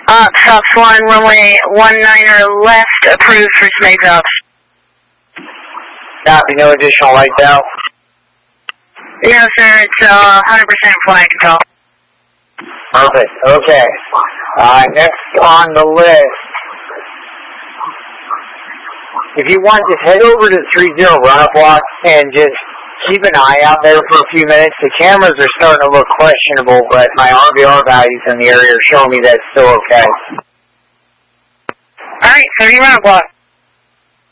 South 1, runway 19er left, approved for takeoff. Copy, no additional lights out. No, sir, it's 100% flight control. Perfect, okay. Next on the list. If you want, just head over to 30 run-up block and just keep an eye out there for a few minutes. The cameras are starting to look questionable, but my RVR values in the area are showing me that's still okay. All right, 30 run-up block.